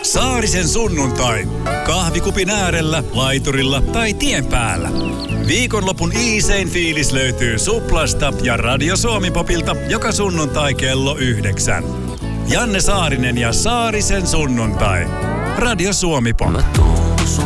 Saarisen sunnuntai. Kahvikupin äärellä, laiturilla tai tien päällä. Viikonlopun iisein fiilis löytyy Suplasta ja Radio Suomi-popilta joka sunnuntai kello 9. Janne Saarinen ja Saarisen sunnuntai. Radio Suomi-pop. Mä tuun sun